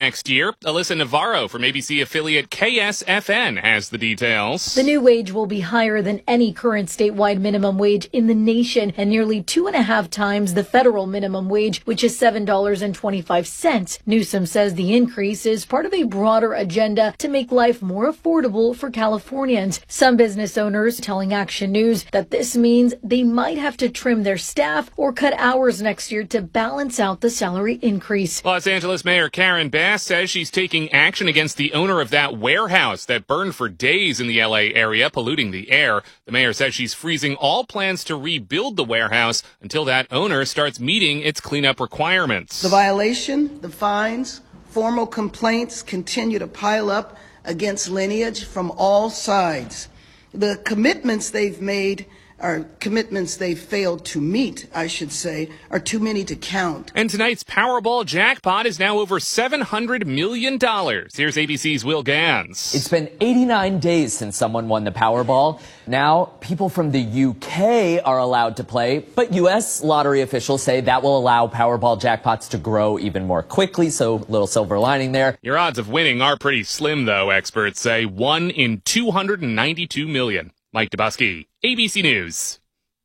next year. Alyssa Navarro from ABC affiliate KSFN has the details. The new wage will be higher than any current statewide minimum wage in the nation and nearly 2.5 times the federal minimum wage, which is $7.25. Newsom says the increase is part of a broader agenda to make life more affordable for Californians. Some business owners telling Action News that this means they might have to trim their staff or cut hours next year to balance out the salary increase. Los Angeles Mayor Karen Bass says she's taking action against the owner of that warehouse that burned for days in the LA area, polluting the air. The mayor says she's freezing all plans to rebuild the warehouse until that owner starts meeting its cleanup requirements. The violation, the fines, formal complaints continue to pile up against Lineage from all sides. The commitments they've made are commitments they failed to meet, I should say, are too many to count. And tonight's Powerball jackpot is now over $700 million. Here's ABC's Will Gans. It's been 89 days since someone won the Powerball. Now, people from the UK are allowed to play, but U.S. lottery officials say that will allow Powerball jackpots to grow even more quickly, so little silver lining there. Your odds of winning are pretty slim, though, experts say. 1 in 292 million. Mike Dubusky, ABC News.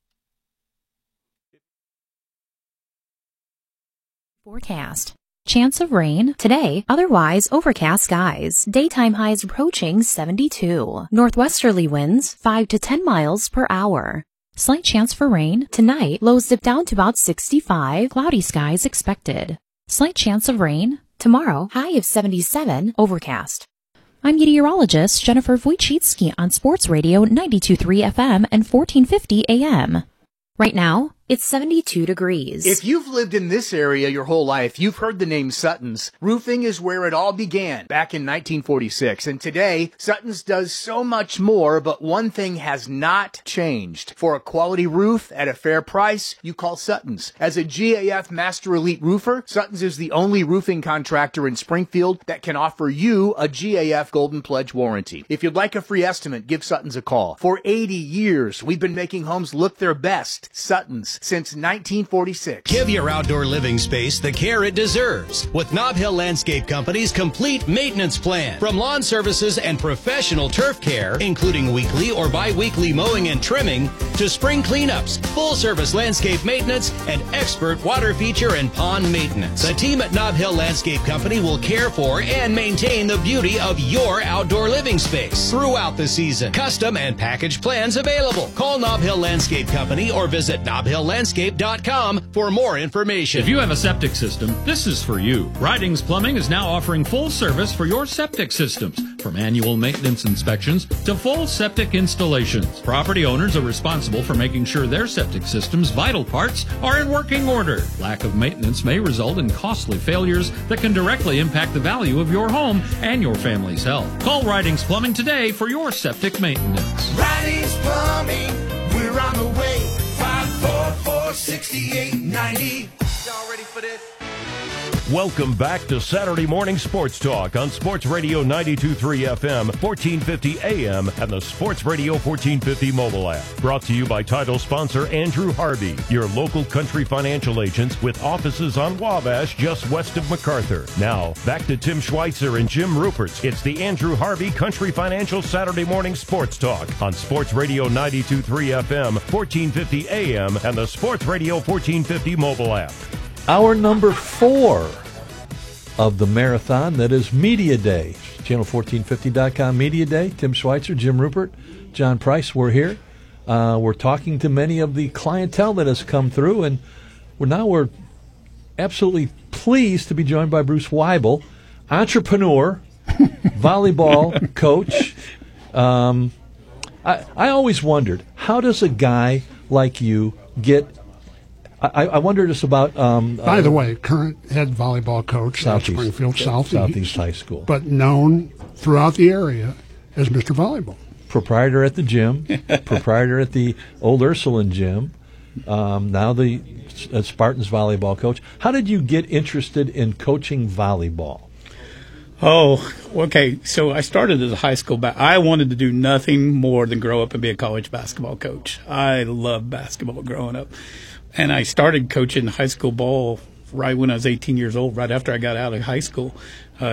Forecast. Chance of rain today, otherwise overcast skies. Daytime highs approaching 72. Northwesterly winds 5 to 10 miles per hour. Slight chance for rain tonight, lows dip down to about 65. Cloudy skies expected. Slight chance of rain tomorrow, high of 77, overcast. I'm meteorologist Jennifer Wojcicki on Sports Radio 92.3 FM and 1450 AM. Right now, it's 72 degrees. If you've lived in this area your whole life, you've heard the name Sutton's. Roofing is where it all began, back in 1946. And today, Sutton's does so much more, but one thing has not changed. For a quality roof at a fair price, you call Sutton's. As a GAF Master Elite roofer, Sutton's is the only roofing contractor in Springfield that can offer you a GAF Golden Pledge warranty. If you'd like a free estimate, give Sutton's a call. For 80 years, we've been making homes look their best. Sutton's. Since 1946. Give your outdoor living space the care it deserves with Nob Hill Landscape Company's complete maintenance plan. From lawn services and professional turf care, including weekly or bi-weekly mowing and trimming, to spring cleanups, full-service landscape maintenance, and expert water feature and pond maintenance. The team at Nob Hill Landscape Company will care for and maintain the beauty of your outdoor living space throughout the season. Custom and package plans available. Call Nob Hill Landscape Company or visit NobHillLandscape.com for more information. If you have a septic system, this is for you. Ridings Plumbing is now offering full service for your septic systems, from annual maintenance inspections to full septic installations. Property owners are responsible for making sure their septic system's vital parts are in working order. Lack of maintenance may result in costly failures that can directly impact the value of your home and your family's health. Call Ridings Plumbing today for your septic maintenance. Ridings Plumbing, we're on the way. 544-6890. Y'all ready for this? Welcome back to Saturday Morning Sports Talk on Sports Radio 92.3 FM, 1450 AM, and the Sports Radio 1450 mobile app. Brought to you by title sponsor Andrew Harvey, your local country financial agents with offices on Wabash just west of MacArthur. Now, back to Tim Schweitzer and Jim Rupert. It's the Andrew Harvey Country Financial Saturday Morning Sports Talk on Sports Radio 92.3 FM, 1450 AM, and the Sports Radio 1450 mobile app. Hour number 4 of the marathon, that is Media Day. Channel1450.com Media Day. Tim Schweitzer, Jim Rupert, John Price, we're here. We're talking to many of the clientele that has come through, and we're absolutely pleased to be joined by Bruce Weibel, entrepreneur, volleyball coach. I always wondered, how does a guy like you get... I wondered this about... by the way, current head volleyball coach at Springfield Southeast High School. But known throughout the area as Mr. Volleyball. Proprietor at the gym, proprietor at the old Ursuline gym, now the Spartans volleyball coach. How did you get interested in coaching volleyball? Oh, okay. So I started as a high school I wanted to do nothing more than grow up and be a college basketball coach. I loved basketball growing up. And I started coaching high school ball right when I was 18 years old, right after I got out of high school.